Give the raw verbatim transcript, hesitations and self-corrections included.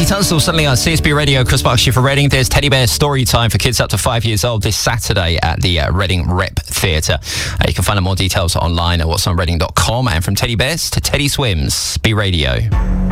Tunstall, suddenly on C S B Radio, Chris Berkshire for Reading. There's Teddy Bear story time for kids up to five years old this Saturday at the uh, Reading Rep Theatre. Uh, you can find out more details online at what's on reading dot com. And from Teddy Bears to Teddy Swims, B Radio.